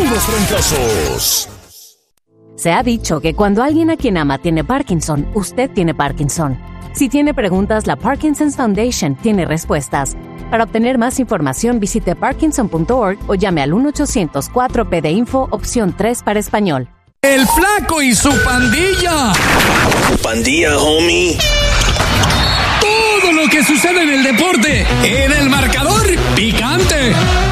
puros trancazos. Se ha dicho que cuando alguien a quien ama tiene Parkinson, usted tiene Parkinson. Si tiene preguntas, la Parkinson's Foundation tiene respuestas. Para obtener más información, visite parkinson.org o llame al 1-800-4PD-INFO, opción 3 para español. El Flaco y su pandilla. Pandilla, homie. Todo lo que sucede en el deporte, en el marcador picante.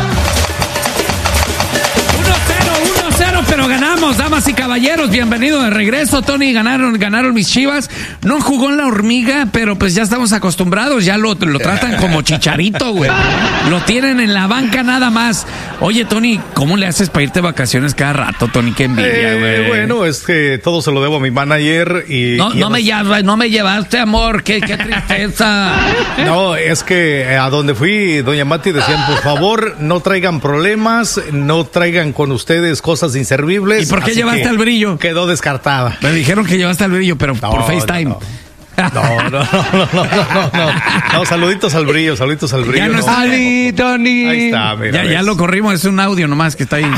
1-0, pero ganamos, damas y caballeros. Bienvenido de regreso, Tony. Ganaron mis Chivas. No jugó en la hormiga, pero pues ya estamos acostumbrados. Ya lo tratan como Chicharito, güey. Lo tienen en la banca nada más. Oye, Tony, ¿cómo le haces para irte de vacaciones cada rato, Tony? Qué envidia, güey. Bueno, es que todo se lo debo a mi manager y... No me llevaste, amor. Qué tristeza. No, es que a donde fui, doña Mati, decían, por favor, no traigan problemas, no traigan con ustedes cosas inservibles. ¿Y por qué llevaste al Brillo? Quedó descartada. Me dijeron que llevaste al Brillo, pero por FaceTime. No, saluditos al Brillo. Ya no está ahí, Tony. Ahí está, mira. Ya lo corrimos, es un audio nomás que está ahí.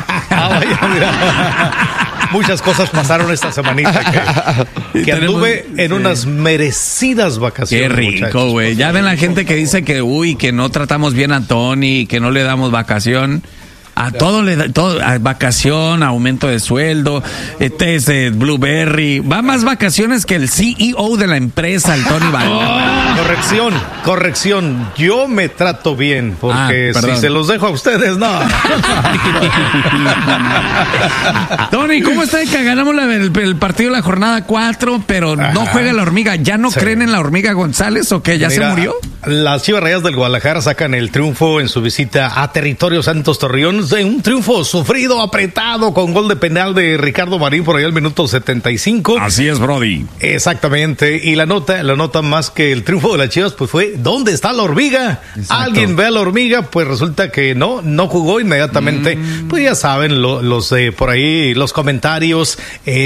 Muchas cosas pasaron esta semanita que anduve en unas merecidas vacaciones. Qué rico, güey. Ya ven la gente que dice que que no tratamos bien a Tony, que no le damos vacación. A todo le da, a vacación, aumento de sueldo, Blueberry, va más vacaciones que el CEO de la empresa, el Tony Valera. Corrección, yo me trato bien, porque si se los dejo a ustedes, no. Tony, ¿cómo está que ganamos el partido de la jornada 4, pero no juega la hormiga? ¿Ya no creen en la hormiga González o qué? ¿Ya se murió? Las Chivas Rayadas del Guadalajara sacan el triunfo en su visita a territorio Santos Torreón. Un triunfo sufrido, apretado, con gol de penal de Ricardo Marín por ahí al minuto 75. Así es, Brody. Exactamente. Y la nota más que el triunfo de las Chivas, pues fue, ¿dónde está la hormiga? Exacto. Alguien ve a la hormiga, pues resulta que no jugó inmediatamente. Pues ya saben, los por ahí, los comentarios,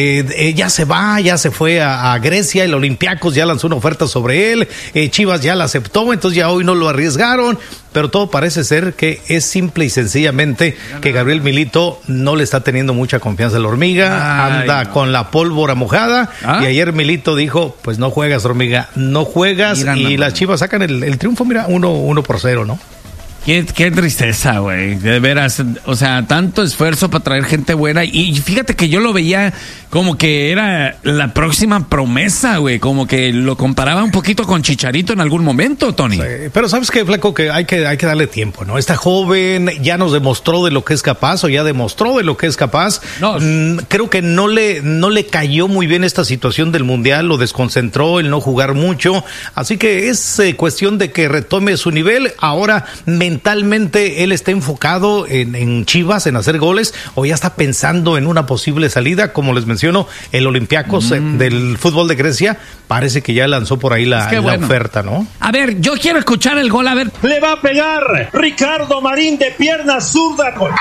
ya se fue a Grecia, el Olympiacos ya lanzó una oferta sobre él, Chivas ya la aceptó, entonces ya hoy no lo arriesgaron. Pero todo parece ser que es simple y sencillamente que Gabriel Milito no le está teniendo mucha confianza a la hormiga, anda con la pólvora mojada, y ayer Milito dijo, pues no juegas, hormiga, no juegas, y las Chivas sacan el triunfo, mira, 1-0, ¿no? Qué tristeza, güey, de veras, o sea, tanto esfuerzo para traer gente buena, y fíjate que yo lo veía como que era la próxima promesa, güey, como que lo comparaba un poquito con Chicharito en algún momento, Tony. Sí, pero ¿sabes qué, Flaco? Que hay que darle tiempo, ¿no? Está joven, ya nos demostró de lo que es capaz, o ya demostró de lo que es capaz. Creo que no le cayó muy bien esta situación del Mundial, lo desconcentró el no jugar mucho, así que es cuestión de que retome su nivel. Ahora, mentalmente, él está enfocado en Chivas, en hacer goles, o ya está pensando en una posible salida, como les menciono, el Olympiacos del fútbol de Grecia, parece que ya lanzó por ahí la oferta, ¿no? A ver, yo quiero escuchar el gol, a ver. Le va a pegar Ricardo Marín de pierna zurda con...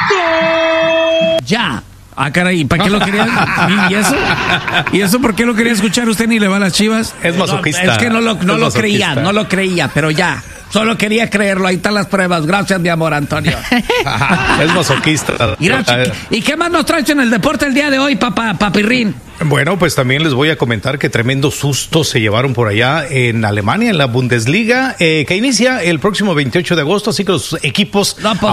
¡Gol! Ya. Ah, caray, ¿para qué lo quería? ¿Y eso? ¿Y eso por qué lo quería escuchar? ¿Usted ni le va a las Chivas? Es masoquista. Es que no lo creía, pero ya. Solo quería creerlo, ahí están las pruebas. Gracias, mi amor, Antonio. Es masoquista. ¿Y qué más nos traes en el deporte el día de hoy, papirrín? Bueno, pues también les voy a comentar que tremendo susto se llevaron por allá en Alemania, en la Bundesliga, que inicia el próximo 28 de agosto, así que los equipos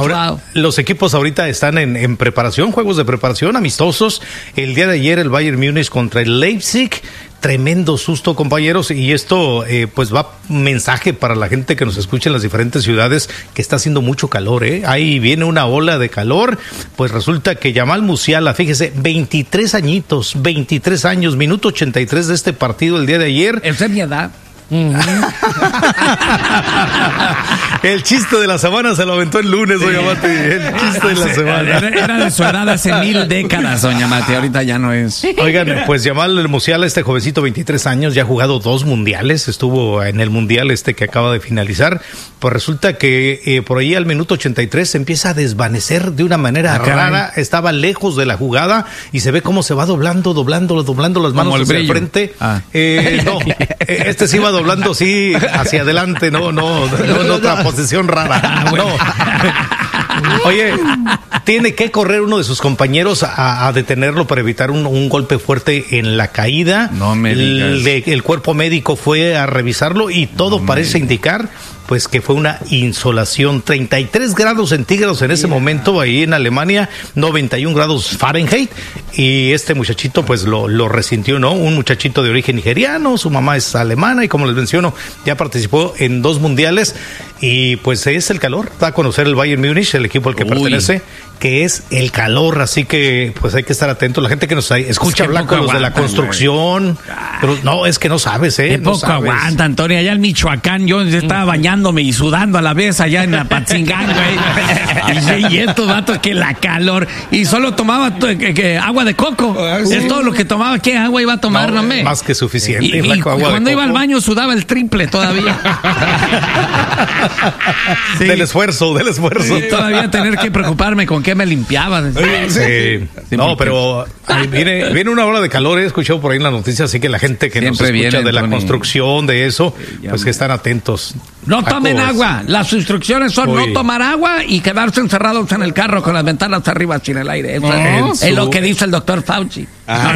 ahorita están en preparación, juegos de preparación amistosos. El día de ayer el Bayern Múnich contra el Leipzig. Tremendo susto, compañeros, y esto pues va mensaje para la gente que nos escucha en las diferentes ciudades, que está haciendo mucho calor, ahí viene una ola de calor. Pues resulta que Yamal Musiala, fíjese, 23 años, minuto 83 de este partido el día de ayer. Esa es mi edad. El chiste de la semana se lo aventó el lunes, doña Mati. El chiste de la semana era de su edad hace 1000 décadas, doña Mati. Ahorita ya no es. Oigan, pues Yamal Musiala, este jovencito, 23 años, ya ha jugado 2 mundiales. Estuvo en el mundial que acaba de finalizar. Pues resulta que por ahí al minuto 83 se empieza a desvanecer de una manera rara. Estaba lejos de la jugada y se ve cómo se va doblando las manos hacia el frente. No, este sí va doblando, sí, hacia adelante, no otra posición rara. No. Oye, tiene que correr uno de sus compañeros a detenerlo para evitar un golpe fuerte en la caída. No me digas. El cuerpo médico fue a revisarlo y todo parece indicar pues que fue una insolación. 33 grados centígrados en ese momento ahí en Alemania, 91 grados Fahrenheit, y este muchachito pues lo resintió, ¿no? Un muchachito de origen nigeriano, su mamá es alemana y como les menciono, ya participó en 2 mundiales y pues es el calor. Da a conocer el Bayern Múnich, el equipo al que pertenece, que es el calor, así que pues hay que estar atentos. La gente que nos escucha hablar con los de la construcción, pero no, es que no sabes, Qué no poco sabes. aguanta, Antonio. Allá en Michoacán yo estaba bañándome y sudando a la vez allá en Apatzingán, güey. Y estos vatos que la calor. Y solo tomaba agua de coco. Es todo lo que tomaba. ¿Qué agua iba a tomar, no me? Más que suficiente. Y cuando iba al baño sudaba el triple todavía. Sí. Del esfuerzo. Sí, todavía tener que preocuparme con qué me limpiaba. Sí. No, pero ahí viene una hora de calor, he escuchado por ahí en la noticia, así que la gente que nos escucha de la construcción, de eso, pues que están atentos. No tomen agua. Las instrucciones son no tomar agua y quedarse encerrados en el carro con las ventanas arriba sin el aire. Eso es lo que dice el doctor Fauci.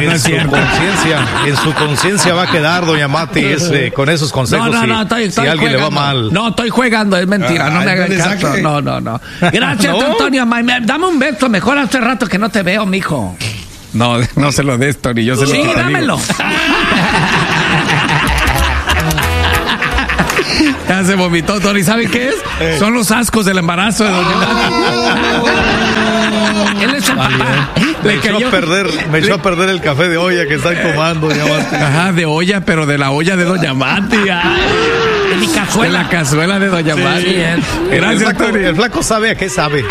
En su conciencia va a quedar, doña Mati, con esos consejos. Si a alguien le va mal. No, estoy jugando, es mentira, no me hagan caso. No. Gracias, Antonio. Dame un beso, mejor hace rato que no te veo, mijo. No se lo des, Tony, yo se lo digo. Sí, dámelo. Ya se vomitó, Tony. ¿Sabe qué es? Son los ascos del embarazo de doña Mati. Él es el papá. Me echó a perder el café de olla que están tomando, doña Mati. Ajá, de olla, pero de la olla de doña Mati. De mi cazuela. De la cazuela de doña Mati. Gracias, Tony. El flaco sabe a qué sabe.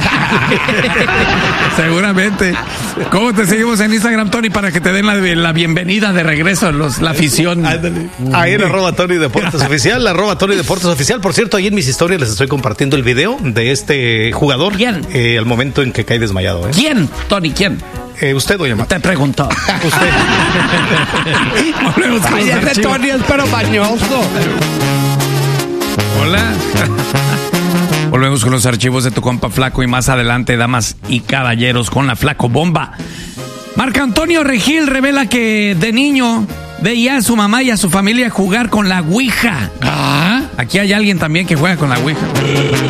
Seguramente. ¿Cómo te seguimos en Instagram, Tony, para que te den la bienvenida de regreso la afición? Ahí en @Tony Deportes Oficial, @Tony Deportes Oficial. Por cierto, ahí en mis historias les estoy compartiendo el video de este jugador. ¿Quién? Al momento en que cae desmayado. ¿Quién, Tony? ¿Quién? Usted, doña Mati. Te preguntó. Usted. Ay, ese Tony es pero bañoso. Hola. Volvemos con los archivos de tu compa Flaco y más adelante, damas y caballeros, con la Flaco Bomba. Marco Antonio Regil revela que de niño veía a su mamá y a su familia jugar con la ouija. Aquí hay alguien también que juega con la ouija.